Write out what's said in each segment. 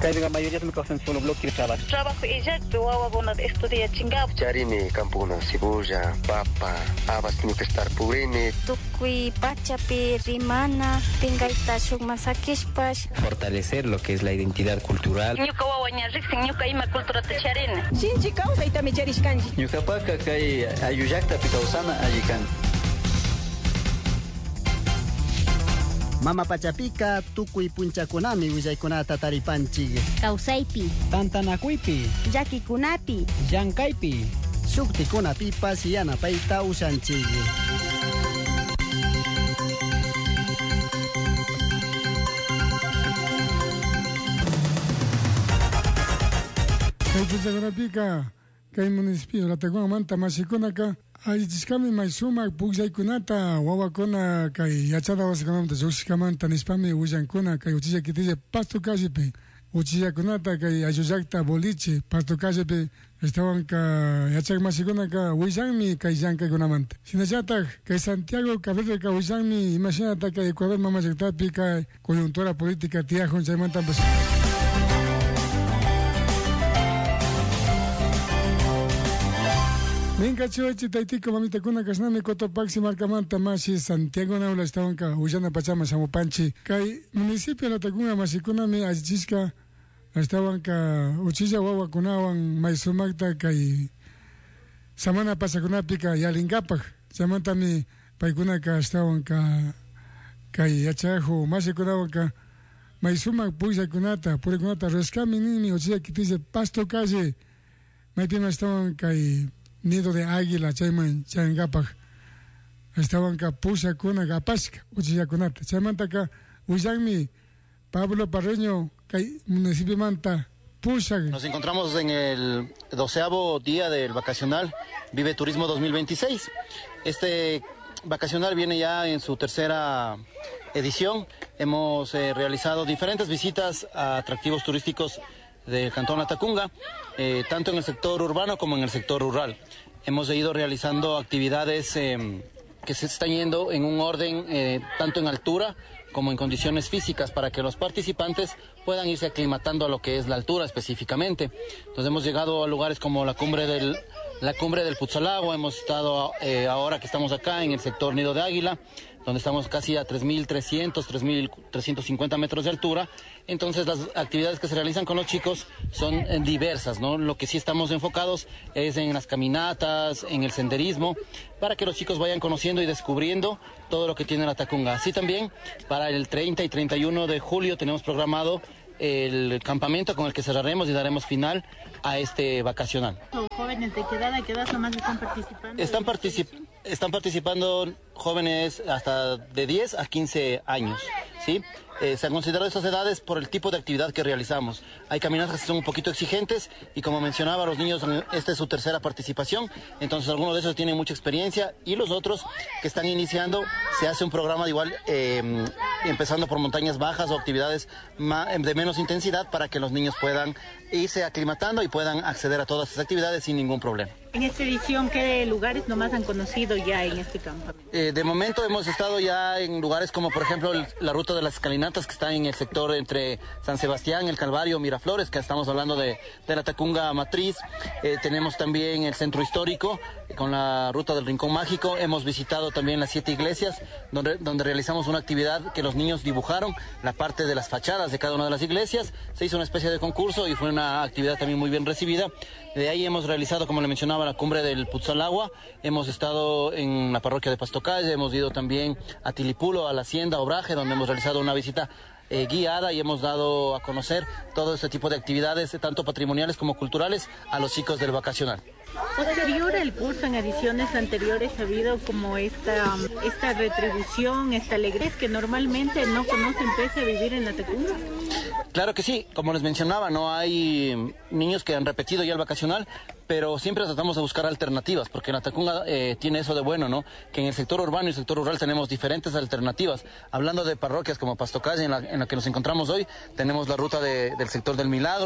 la mayoría se me causan solo bloque de trabajo. Trabajo y ya que guagua estudia chingado. Charini, campuna, cebolla, papa, habas tiene que estar purine. Tukui, pachapi, rimana, pingaita shukmasakishpash. Fortalecer lo que es la identidad cultural. Ñuka guagua rixen, ñuka ima cultura te charini. Shinchi causa itami charishkanji. Ñuka paka kay ayuyakta pikausana ayikan. Mama Pachapika, tukuy punchakunami willaykunata taripanchik. Kausaypi, Tantanakuypi, llakikunapi, llankaypi, Shuktikunapipas yanapayta ushanchik. Kay punchakunapika, kay municipio Latacunga manta masikunaka aychishkami may sumak pugllaykunata wawakuna kay yachada wasikunamanta llukshikamanta nispami willankuna kay uchilla kitilla pasto callepi uchillakunata kay ayullakta boliche pasto callepi estawanka yachak masikunaka willanmi kay llankaykunamanta shinallataq kay Santiago Cabrera willanmi imashinata kay Ecuador mamallaktapi kay coyuntura política tiyajun chaymanta pues Minka chiwachi taitiko mamita kuna kasnami Cotopaxi marcamanta masi Santiago Naula estabanka Ullana Pachama Samupanchi kay municipio Latacunga masikunami allichishka estabanka uchilla wawa kunawan maisumakta kay samana pasakunapika yalinkapak chamantami paykunaka estabanka kay yachajo masikunawanka maisumak puyaykunata purikunata rescami nimi uchilla kitilla pasto calle maypima estaban kay Nido de Águila, chayman, chayangapaj. Estaban Pusa, Kuna, Gapasca, Uchillakunata. Chaymantaka, Ullanmi, Pablo Parreño, municipio Manta, Pusa. Nos encontramos en el 12º día del vacacional Vive Turismo 2026. Este vacacional viene ya en su tercera edición. Hemos realizado diferentes visitas a atractivos turísticos del Cantón Latacunga, tanto en el sector urbano como en el sector rural. Hemos ido realizando actividades que se están yendo en un orden tanto en altura como en condiciones físicas para que los participantes puedan irse aclimatando a lo que es la altura específicamente. Entonces hemos llegado a lugares como la cumbre del Putzalagua, hemos estado ahora que estamos acá en el sector Nido de Águila, donde estamos casi a 3.300, 3.350 metros de altura. Entonces las actividades que se realizan con los chicos son diversas, ¿no? Lo que sí estamos enfocados es en las caminatas, en el senderismo, para que los chicos vayan conociendo y descubriendo todo lo que tiene Latacunga. Así también, para el 30 y 31 de julio tenemos programado el campamento con el que cerraremos y daremos final a este vacacional. ¿Jóvenes de qué edad nomás están participando? Están participando jóvenes hasta de 10 a 15 años, ¿sí? Se han considerado estas edades por el tipo de actividad que realizamos. Hay caminatas que son un poquito exigentes y como mencionaba, los niños, esta es su tercera participación, entonces algunos de esos tienen mucha experiencia y los otros que están iniciando, se hace un programa de igual, empezando por montañas bajas o actividades de menos intensidad para que los niños puedan irse aclimatando y puedan acceder a todas estas actividades sin ningún problema. En esta edición, ¿qué lugares nomás han conocido ya en este campamento? De momento hemos estado ya en lugares como por ejemplo la ruta de las escalinatas que está en el sector entre San Sebastián, El Calvario, Miraflores, que estamos hablando de la Latacunga Matriz. Tenemos también el centro histórico con la ruta del Rincón Mágico. Hemos visitado también las 7 iglesias donde realizamos una actividad que los niños dibujaron la parte de las fachadas de cada una de las iglesias. Se hizo una especie de concurso y fue una actividad también muy bien recibida. De ahí hemos realizado, como le mencionaba, la cumbre del Putzalagua. Hemos estado en la parroquia de Pastocalle, hemos ido también a Tilipulo, a la hacienda Obraje, donde hemos realizado una visita guiada y hemos dado a conocer todo este tipo de actividades, tanto patrimoniales como culturales, a los chicos del vacacional. Posterior al curso, en ediciones anteriores ha habido como esta retribución, esta alegría que normalmente no conocen pese a vivir en Latacunga. Claro que sí, como les mencionaba, no hay niños que han repetido ya el vacacional, pero siempre tratamos de buscar alternativas, porque Latacunga tiene eso de bueno, ¿no? Que en el sector urbano y el sector rural tenemos diferentes alternativas. Hablando de parroquias como Pastocalle, en la que nos encontramos hoy, tenemos la ruta del sector del Milagro,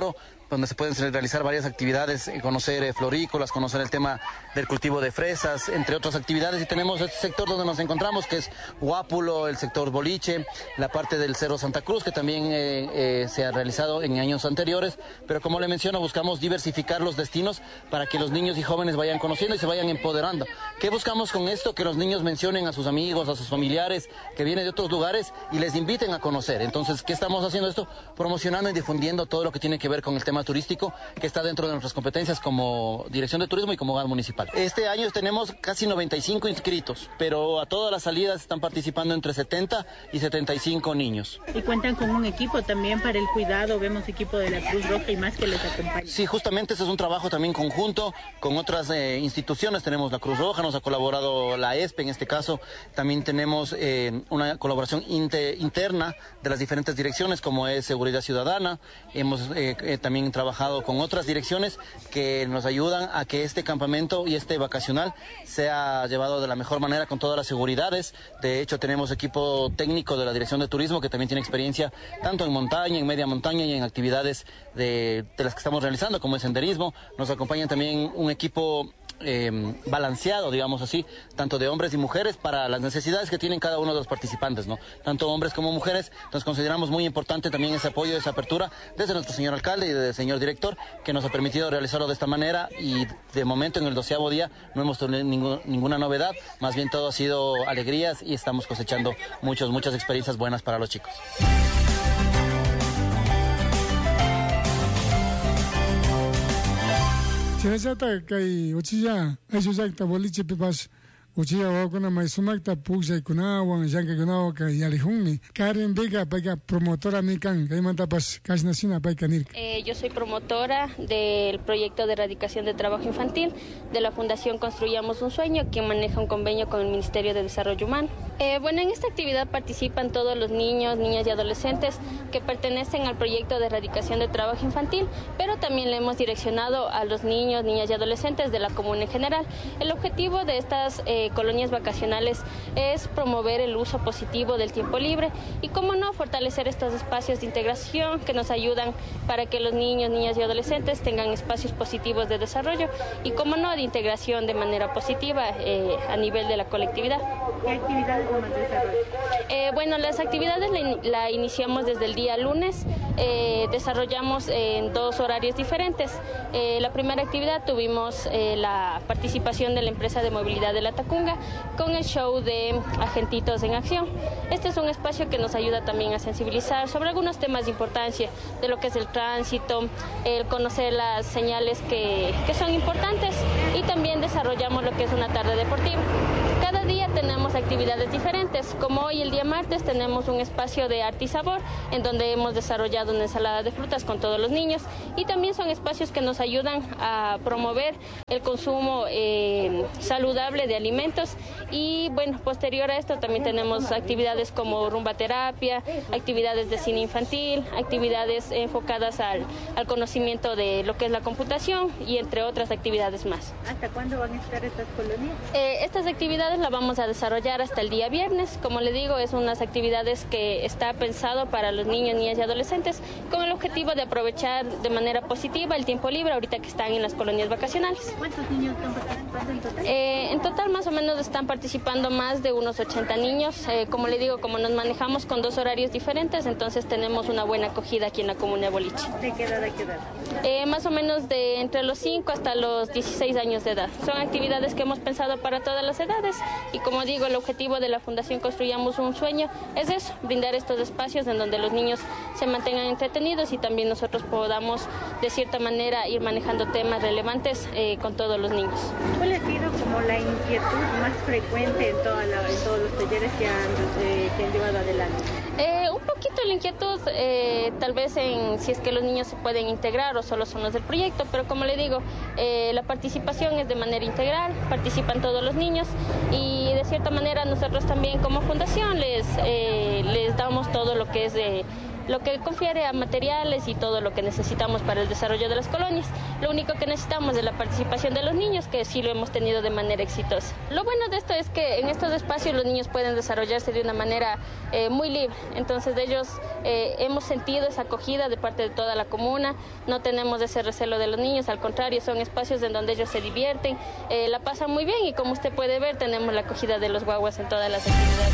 donde se pueden realizar varias actividades, conocer florícolas, conocer el tema del cultivo de fresas, entre otras actividades. Y tenemos este sector donde nos encontramos, que es Huápulo, el sector Boliche, la parte del Cerro Santa Cruz, que también se ha realizado en años anteriores. Pero como le menciono, buscamos diversificar los destinos para que los niños y jóvenes vayan conociendo y se vayan empoderando. ¿Qué buscamos con esto? Que los niños mencionen a sus amigos, a sus familiares que vienen de otros lugares y les inviten a conocer. Entonces, ¿qué estamos haciendo esto? Promocionando y difundiendo todo lo que tiene que ver con el tema turístico, que está dentro de nuestras competencias como Dirección de Turismo y como hogar municipal. Este año tenemos casi 95 inscritos, pero a todas las salidas están participando entre 70 y 75 niños. Y cuentan con un equipo también para el cuidado, vemos equipo de la Cruz Roja y más que les acompaña. Sí, justamente ese es un trabajo también conjunto con otras instituciones. Tenemos la Cruz Roja, nos ha colaborado la ESPE en este caso. También tenemos una colaboración interna de las diferentes direcciones, como es Seguridad Ciudadana. Hemos también trabajado con otras direcciones que nos ayudan a que este campamento y este vacacional sea llevado de la mejor manera con todas las seguridades. De hecho, tenemos equipo técnico de la Dirección de Turismo que también tiene experiencia tanto en montaña, en media montaña y en actividades de las que estamos realizando, como el senderismo. Nos acompaña también un equipo balanceado, digamos así, tanto de hombres y mujeres para las necesidades que tienen cada uno de los participantes, ¿no? Tanto hombres como mujeres. Entonces consideramos muy importante también ese apoyo, esa apertura desde nuestro señor alcalde y desde el señor director, que nos ha permitido realizarlo de esta manera, y de momento en el 12º día no hemos tenido ninguna novedad, más bien todo ha sido alegrías y estamos cosechando muchas experiencias buenas para los chicos. Chinachata kay uchiya ayujakta boliche pipas uchiya wakuna may sumakta pugsay kunawan yanka kunawa ka yalihungni Karen Vega paiga promotora mikan kay mantapas kasnasina paikanir. Yo soy promotora del proyecto de erradicación de trabajo infantil de la Fundación Construyamos un Sueño, quien maneja un convenio con el Ministerio de Desarrollo Humano. Bueno, en esta actividad participan todos los niños, niñas y adolescentes que pertenecen al proyecto de erradicación de trabajo infantil, pero también le hemos direccionado a los niños, niñas y adolescentes de la comuna en general. El objetivo de estas colonias vacacionales es promover el uso positivo del tiempo libre y, cómo no, fortalecer estos espacios de integración que nos ayudan para que los niños, niñas y adolescentes tengan espacios positivos de desarrollo y, cómo no, de integración de manera positiva a nivel de la colectividad. ¿Qué actividades vamos a desarrollar? Bueno, las actividades la iniciamos desde el día lunes, desarrollamos en 2 horarios diferentes. La primera actividad tuvimos la participación de la empresa de movilidad de la Tacunga con el show de Agentitos en Acción. Este es un espacio que nos ayuda también a sensibilizar sobre algunos temas de importancia de lo que es el tránsito, el conocer las señales que son importantes, y también desarrollamos lo que es una tarde deportiva. Cada día tenemos actividades diferentes, como hoy, el día martes, tenemos un espacio de arte y sabor en donde hemos desarrollado una ensalada de frutas con todos los niños, y también son espacios que nos ayudan a promover el consumo saludable de alimentos. Y bueno, posterior a esto también tenemos actividades como rumba terapia, actividades de cine infantil, actividades enfocadas al conocimiento de lo que es la computación y entre otras actividades más. ¿Hasta cuándo van a estar estas colonias? Estas actividades las vamos a desarrollar hasta el día viernes. Como le digo, es unas actividades que está pensado para los niños, niñas y adolescentes con el objetivo de aprovechar de manera positiva el tiempo libre ahorita que están en las colonias vacacionales. ¿Cuántos niños están participando en total? En total más o menos están participando más de unos 80 niños. Como le digo, como nos manejamos con 2 horarios diferentes, entonces tenemos una buena acogida aquí en la comuna de Boliche. ¿De qué edad a qué edad? Más o menos de entre los 5 hasta los 16 años de edad. Son actividades que hemos pensado para todas las edades, y como digo, el objetivo de la Fundación Construyamos un Sueño es eso, brindar estos espacios en donde los niños se mantengan entretenidos y también nosotros podamos de cierta manera ir manejando temas relevantes con todos los niños. ¿Cuál ha sido como la inquietud más frecuente en todos los talleres que han llevado adelante? Un poquito la inquietud, tal vez en si es que los niños se pueden integrar o solo son los del proyecto, pero como le digo, la participación es de manera integral, participan todos los niños, y de cierta manera nosotros también como fundación les damos todo lo que es lo que confiere a materiales y todo lo que necesitamos para el desarrollo de las colonias. Lo único que necesitamos es la participación de los niños, que sí lo hemos tenido de manera exitosa. Lo bueno de esto es que en estos espacios los niños pueden desarrollarse de una manera muy libre. Entonces de ellos hemos sentido esa acogida de parte de toda la comuna, no tenemos ese recelo de los niños, al contrario, son espacios en donde ellos se divierten, la pasan muy bien y como usted puede ver tenemos la acogida de los guaguas en todas las actividades.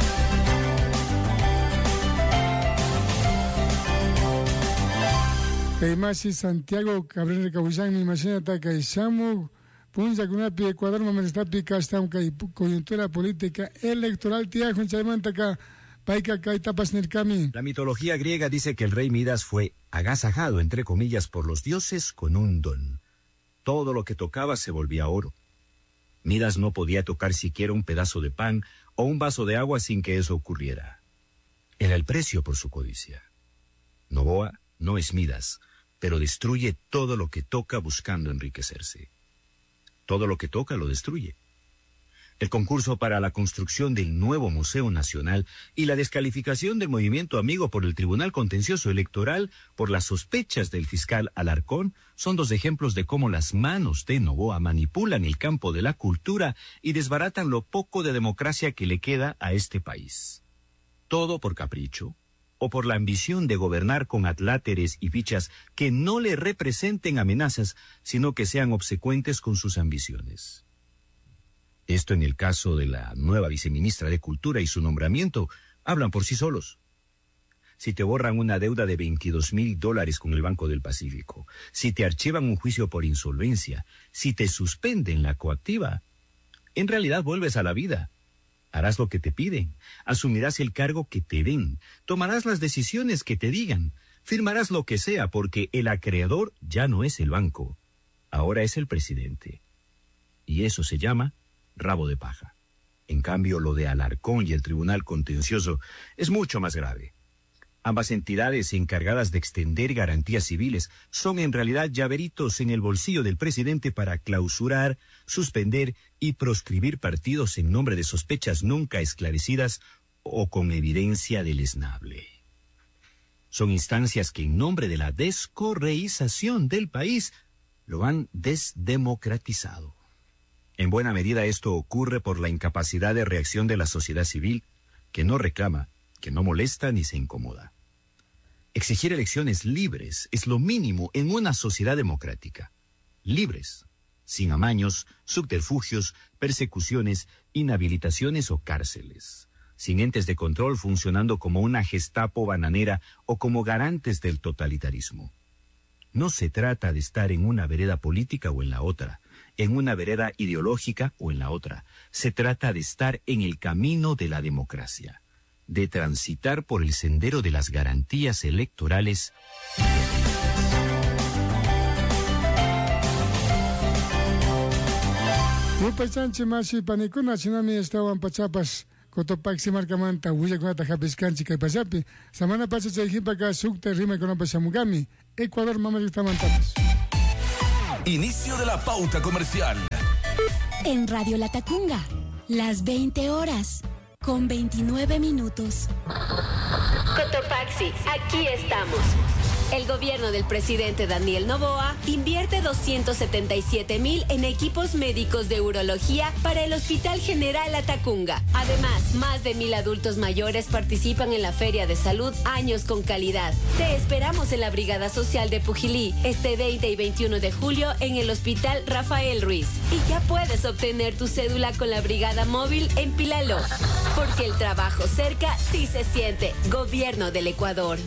Kaimasi Santiago Cabrera Cabullán, mi imagínate que Samu Punza Kunapi Ecuador Mamestapi Castam Kai coyuntura política electoral tía Junchaimantaka Paika Kai Tapas Nirkami. La mitología griega dice que el rey Midas fue agasajado, entre comillas, por los dioses con un don. Todo lo que tocaba se volvía oro. Midas no podía tocar siquiera un pedazo de pan o un vaso de agua sin que eso ocurriera. Era el precio por su codicia. Noboa no es Midas, pero destruye todo lo que toca buscando enriquecerse. Todo lo que toca lo destruye. El concurso para la construcción del nuevo Museo Nacional y la descalificación del Movimiento Amigo por el Tribunal Contencioso Electoral por las sospechas del fiscal Alarcón son dos ejemplos de cómo las manos de Noboa manipulan el campo de la cultura y desbaratan lo poco de democracia que le queda a este país. Todo por capricho o por la ambición de gobernar con atláteres y fichas que no le representen amenazas, sino que sean obsecuentes con sus ambiciones. Esto en el caso de la nueva viceministra de Cultura y su nombramiento, hablan por sí solos. Si te borran una deuda de $22,000 con el Banco del Pacífico, si te archivan un juicio por insolvencia, si te suspenden la coactiva, en realidad vuelves a la vida. Harás lo que te piden, asumirás el cargo que te den, tomarás las decisiones que te digan, firmarás lo que sea porque el acreedor ya no es el banco, ahora es el presidente. Y eso se llama rabo de paja. En cambio, lo de Alarcón y el Tribunal Contencioso es mucho más grave. Ambas entidades encargadas de extender garantías civiles son en realidad llaveritos en el bolsillo del presidente para clausurar, suspender y proscribir partidos en nombre de sospechas nunca esclarecidas o con evidencia deleznable. Son instancias que en nombre de la descorreización del país lo han desdemocratizado. En buena medida esto ocurre por la incapacidad de reacción de la sociedad civil, que no reclama, que no molesta ni se incomoda. Exigir elecciones libres es lo mínimo en una sociedad democrática. Libres, sin amaños, subterfugios, persecuciones, inhabilitaciones o cárceles. Sin entes de control funcionando como una Gestapo bananera o como garantes del totalitarismo. No se trata de estar en una vereda política o en la otra, en una vereda ideológica o en la otra. Se trata de estar en el camino de la democracia, de transitar por el sendero de las garantías electorales. Rupa Chanchi Masi Panicuna Chinami estaban pachapas Cotopaxi Marcamanta, Huya Conata Japiscanchi Caipachapi, Samana Pacha Chayjipaca, Sukta Rima Conapa Shamugami, Ecuador Mamaritamantapas. Inicio de la pauta comercial. En Radio La Tacunga, las 20 horas, con 29 minutos. Cotopaxi, aquí estamos. El gobierno del presidente Daniel Noboa invierte 277,000 en equipos médicos de urología para el Hospital General La Tacunga. Además, más de 1,000 adultos mayores participan en la Feria de Salud Años con Calidad. Te esperamos en la Brigada Social de Pujilí, este 20 y 21 de julio en el Hospital Rafael Ruiz. Y ya puedes obtener tu cédula con la Brigada Móvil en Pilaló. Porque el trabajo cerca sí se siente. Gobierno del Ecuador.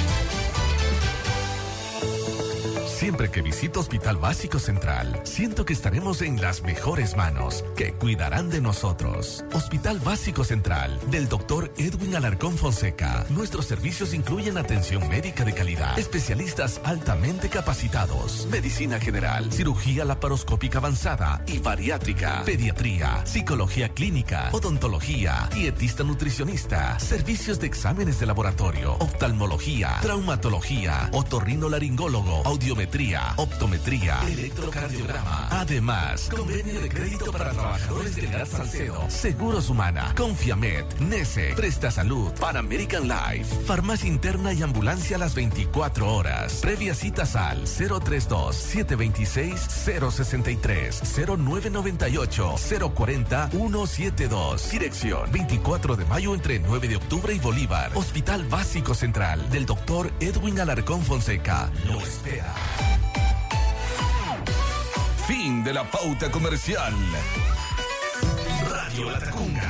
Siempre que visito Hospital Básico Central, siento que estaremos en las mejores manos, que cuidarán de nosotros. Hospital Básico Central, del Dr. Edwin Alarcón Fonseca. Nuestros servicios incluyen atención médica de calidad, especialistas altamente capacitados, medicina general, cirugía laparoscópica avanzada y bariátrica, pediatría, psicología clínica, odontología, dietista nutricionista, servicios de exámenes de laboratorio, oftalmología, traumatología, otorrinolaringólogo, audiometría psiquiatría, optometría, electrocardiograma. Además, convenio de crédito para trabajadores de Gas Salcedo, Seguros Humana, Confiamed, Nese, Presta Salud, Pan American Life, farmacia interna y ambulancia a las 24 horas. Previa citas al 032-726-063, 0998-040-172. Dirección 24 de mayo entre 9 de octubre y Bolívar. Hospital Básico Central del Dr. Edwin Alarcón Fonseca. Lo espera. Fin de la pauta comercial. Radio La Tacunga.